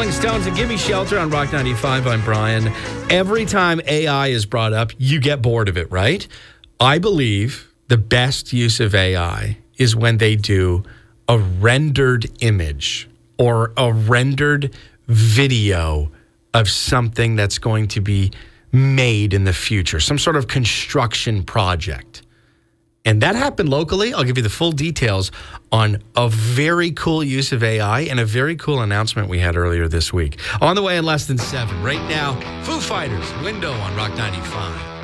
Rolling Stones and Gimme Shelter on Rock 95. I'm Brian. Every time AI is brought up, you get bored of it, right? I believe the best use of AI is when they do a rendered image or a rendered video of something that's going to be made in the future, some sort of construction project. And that happened locally. I'll give you the full details on a very cool use of AI and a very cool announcement we had earlier this week. On the way in less than 7. Right now, Foo Fighters, Window on Rock 95.